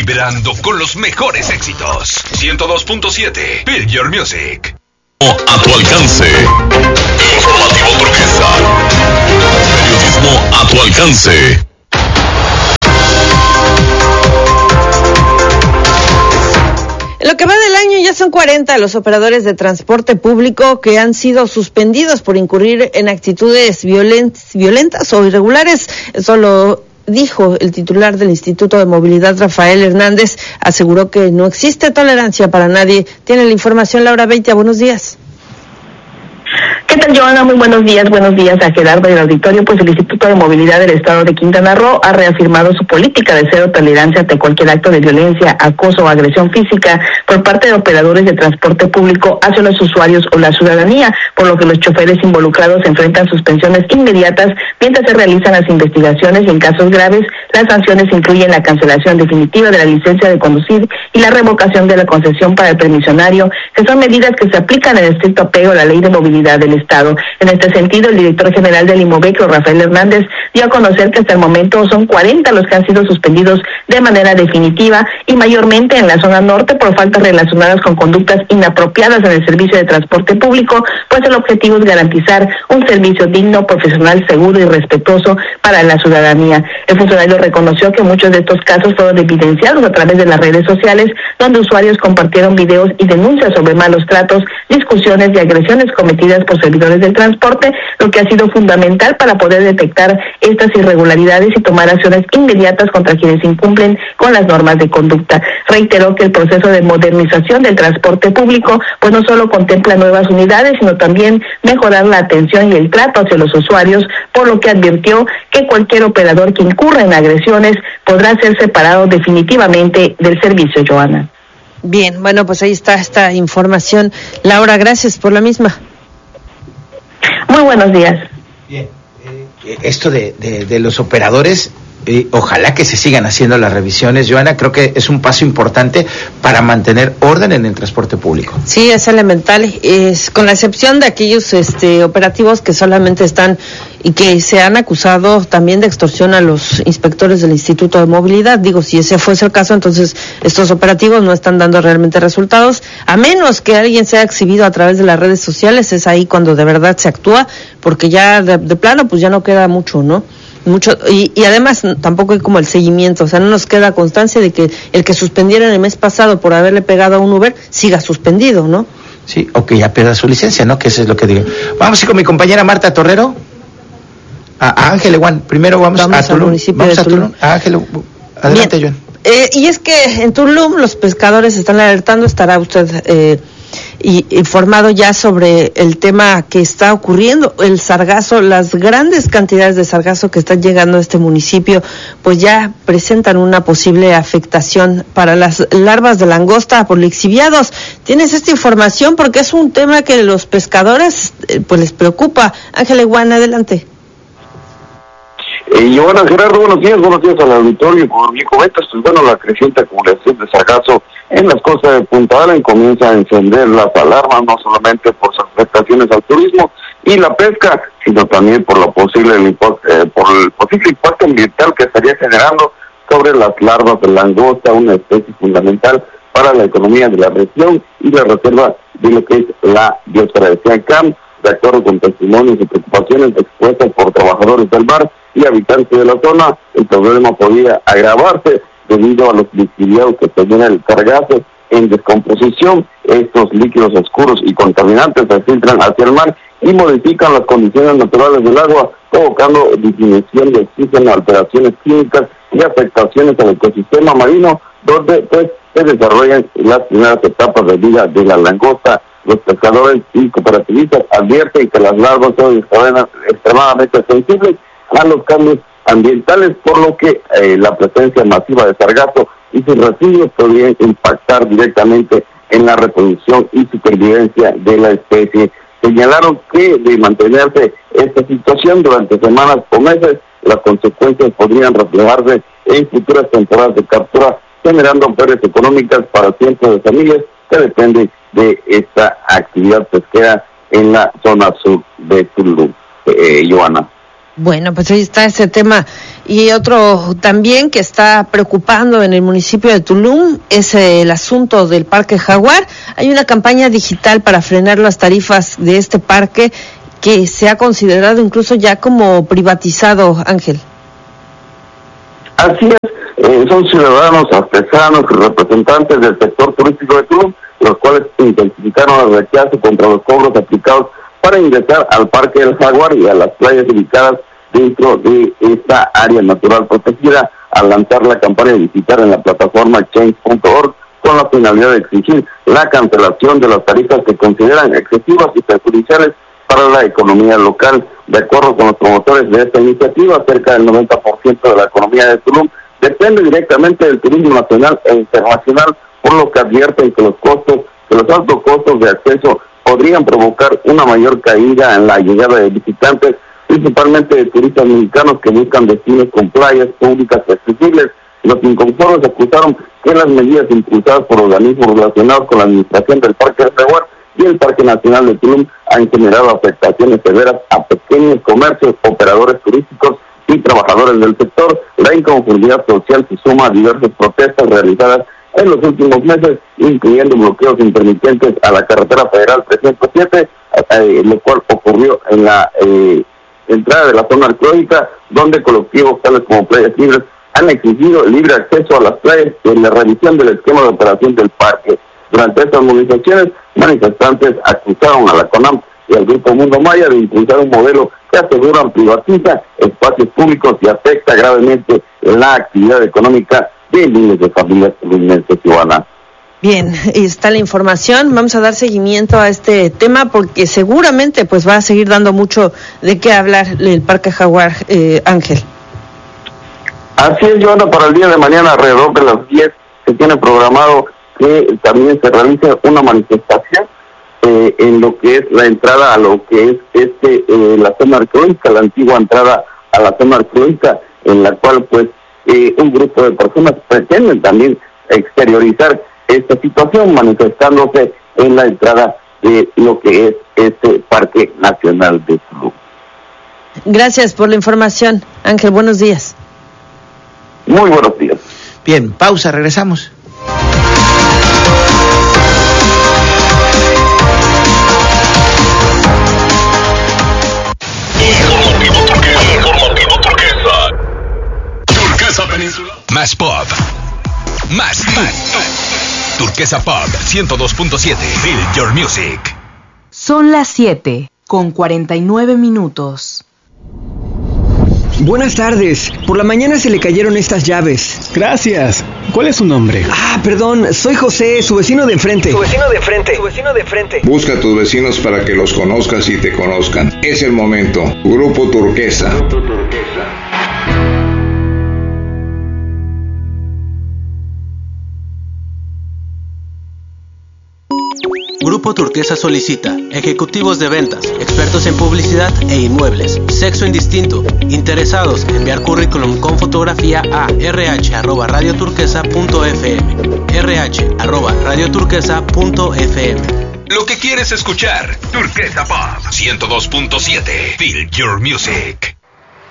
vibrando con los mejores éxitos. 102.7 Build Your Music. A tu alcance. Informativo Turquesa. Periodismo a tu alcance. En lo que va del año ya son 40 los operadores de transporte público que han sido suspendidos por incurrir en actitudes violentas o irregulares. Eso lo dijo el titular del Instituto de Movilidad, Rafael Hernández. Aseguró que no existe tolerancia para nadie. Tiene la información Laura Beitia. Buenos días. ¿Qué tal, Joana? Muy buenos días a Gerardo y al auditorio. Pues el Instituto de Movilidad del Estado de Quintana Roo ha reafirmado su política de cero tolerancia ante cualquier acto de violencia, acoso o agresión física por parte de operadores de transporte público hacia los usuarios o la ciudadanía, por lo que los choferes involucrados enfrentan suspensiones inmediatas mientras se realizan las investigaciones y en casos graves las sanciones incluyen la cancelación definitiva de la licencia de conducir y la revocación de la concesión para el permisionario, que son medidas que se aplican en estricto apego a la Ley de Movilidad del Estado. En este sentido, el director general del IMOVECRO, Rafael Hernández, dio a conocer que hasta el momento son 40 los que han sido suspendidos de manera definitiva y mayormente en la zona norte por faltas relacionadas con conductas inapropiadas en el servicio de transporte público, pues el objetivo es garantizar un servicio digno, profesional, seguro y respetuoso para la ciudadanía. El funcionario reconoció que muchos de estos casos fueron evidenciados a través de las redes sociales, donde usuarios compartieron videos y denuncias sobre malos tratos, discusiones y agresiones cometidas por servidores del transporte, lo que ha sido fundamental para poder detectar estas irregularidades y tomar acciones inmediatas contra quienes incumplen con las normas de conducta. Reiteró que el proceso de modernización del transporte público pues no solo contempla nuevas unidades, sino también mejorar la atención y el trato hacia los usuarios, por lo que advirtió que cualquier operador que incurra en agresiones podrá ser separado definitivamente del servicio, Joana. Bien, bueno, pues ahí está esta información. Laura, gracias por la misma. Muy buenos días. Bien, esto de los operadores, ojalá que se sigan haciendo las revisiones, Joana. Creo que es un paso importante para mantener orden en el transporte público. Sí, es elemental, es con la excepción de aquellos operativos que solamente están y que se han acusado también de extorsión a los inspectores del Instituto de Movilidad. Digo, si ese fuese el caso, entonces estos operativos no están dando realmente resultados, a menos que alguien sea exhibido a través de las redes sociales. Es ahí cuando de verdad se actúa, porque ya de plano pues ya no queda mucho, ¿no? Y además tampoco hay como el seguimiento, o sea, no nos queda constancia de que el que suspendieron el mes pasado por haberle pegado a un Uber siga suspendido, ¿no? Sí, o que ya pierda su licencia, ¿no? Que eso es lo que digo. Vamos a ir con mi compañera Marta Torrero. A Ángel Eguán. Primero vamos a Tulum. Vamos a Tulum. A Ángel, adelante, Joan. Y es que en Tulum los pescadores están alertando, estará usted informado ya sobre el tema que está ocurriendo, el sargazo, las grandes cantidades de sargazo que están llegando a este municipio, pues ya presentan una posible afectación para las larvas de langosta por lixiviados. ¿Tienes esta información? Porque es un tema que los pescadores pues les preocupa. Ángel Eguán, adelante. Y bueno, Gerardo, buenos días al auditorio. Como bien comentas, pues bueno, la creciente acumulación de sargazo en las costas de Punta Allen comienza a encender las alarmas, no solamente por sus afectaciones al turismo y la pesca, sino también por el posible impacto ambiental que estaría generando sobre las larvas de langosta, una especie fundamental para la economía de la región y la reserva de lo que es la biosfera de Siancán. De acuerdo con testimonios y preocupaciones expuestas por trabajadores del mar y habitantes de la zona, el problema podría agravarse debido a los lixiviados que terminan el sargazo en descomposición. Estos líquidos oscuros y contaminantes se filtran hacia el mar y modifican las condiciones naturales del agua, provocando disminución de oxígeno, alteraciones químicas y afectaciones al ecosistema marino, donde pues se desarrollan las primeras etapas de vida de la langosta. Los pescadores y cooperativistas advierten que las larvas son extremadamente sensibles a los cambios ambientales, por lo que la presencia masiva de sargazo y sus residuos podrían impactar directamente en la reproducción y supervivencia de la especie. Señalaron que de mantenerse esta situación durante semanas o meses, las consecuencias podrían reflejarse en futuras temporadas de captura, generando pérdidas económicas para cientos de familias que dependen de esta actividad pesquera en la zona sur de Tulum. Joana. Bueno, pues ahí está ese tema. Y otro también que está preocupando en el municipio de Tulum es el asunto del Parque Jaguar. Hay una campaña digital para frenar las tarifas de este parque que se ha considerado incluso ya como privatizado, Ángel. Así es, son ciudadanos, artesanos y representantes del sector turístico de Tulum, los cuales intensificaron el rechazo contra los cobros aplicados para ingresar al Parque del Jaguar y a las playas ubicadas dentro de esta área natural protegida, al lanzar la campaña digital en la plataforma change.org con la finalidad de exigir la cancelación de las tarifas que consideran excesivas y perjudiciales para la economía local. De acuerdo con los promotores de esta iniciativa, cerca del 90% de la economía de Tulum depende directamente del turismo nacional e internacional, por lo que advierten que los altos costos de acceso podrían provocar una mayor caída en la llegada de visitantes, principalmente de turistas mexicanos que buscan destinos con playas públicas accesibles. Los inconformes acusaron que las medidas impulsadas por organismos relacionados con la administración del Parque del Jaguar y el Parque Nacional de Tulum han generado afectaciones severas a pequeños comercios, operadores turísticos y trabajadores del sector. La inconformidad social se suma a diversas protestas realizadas en los últimos meses, incluyendo bloqueos intermitentes a la carretera federal 307, lo cual ocurrió en la entrada de la zona arqueológica, donde colectivos tales como Playas Libres han exigido libre acceso a las playas y la revisión del esquema de operación del parque. Durante estas movilizaciones, manifestantes acusaron a la CONAM y al Grupo Mundo Maya de impulsar un modelo que aseguran privatiza espacios públicos y afecta gravemente la actividad económica de miles de familias tulumenses, Ivana. Bien, está la información. Vamos a dar seguimiento a este tema porque seguramente pues va a seguir dando mucho de qué hablar el Parque Jaguar, Ángel. Así es, Joana, para el día de mañana alrededor de las 10 se tiene programado que también se realice una manifestación en lo que es la entrada a lo que es la zona arqueológica, la antigua entrada a la zona arqueológica, en la cual pues un grupo de personas pretenden también exteriorizar esta situación, manifestándose en la entrada de lo que es este Parque Nacional de Tulum. Gracias por la información, Ángel. Buenos días. Muy buenos días. Bien, pausa, regresamos. Informativo Turquesa. Turquesa Península. Más pop. Más. Turquesa Pop 102.7. Feel your music. Son las 7:49. Buenas tardes. Por la mañana se le cayeron estas llaves. Gracias. ¿Cuál es su nombre? Perdón. Soy José, su vecino de enfrente. Busca a tus vecinos para que los conozcas y te conozcan. Es el momento. Grupo Turquesa. Grupo Turquesa solicita ejecutivos de ventas, expertos en publicidad e inmuebles, sexo indistinto, interesados en enviar currículum con fotografía a rh@radioturquesa.fm, rh@radioturquesa.fm. Lo que quieres escuchar, Turquesa Pop 102.7. Feel your music.